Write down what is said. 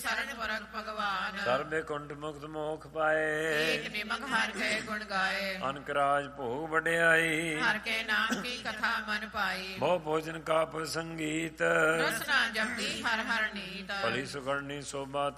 ਸਰਨ ਪਰਖ ਭਗਵਾਨ। ਸਰਬੇ ਕੁੰਠ ਮੁਕਤ ਮੋਖ ਪਾਏ, ਏਕ ਨਿਮਕ ਹਰਿ ਕੇ ਗੁਣ ਗਾਏ। ਅਨਕ ਰਾਜ ਭੋਗ ਵਡਿਆਈ, ਹਰਿ ਕੇ ਨਾਮ ਕੀ ਕਥਾ ਮਨ ਪਾਈ। ਬਹੁ ਭੋਜਨ ਕਾ ਸੰਗੀਤ, ਰਸਨਾ ਜਪਦੀ ਹਰਿ ਹਰਿ ਨੀਤ। ਭਲੀ ਸੁਗੜਨੀ ਸੋਭਾ